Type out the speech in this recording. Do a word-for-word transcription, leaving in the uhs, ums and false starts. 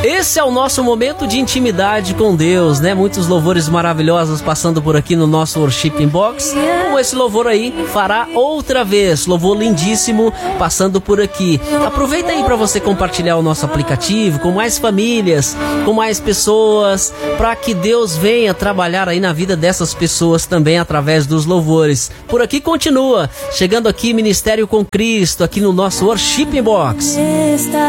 Esse é o nosso momento de intimidade com Deus, né? Muitos louvores maravilhosos passando por aqui no nosso Worship Inbox. Como esse louvor aí, Fará Outra Vez. Louvor lindíssimo passando por aqui. Aproveita aí para você compartilhar o nosso aplicativo com mais famílias, com mais pessoas, para que Deus venha trabalhar aí na vida dessas pessoas também através dos louvores. Por aqui continua, chegando aqui Ministério com Cristo, aqui no nosso Worship Inbox.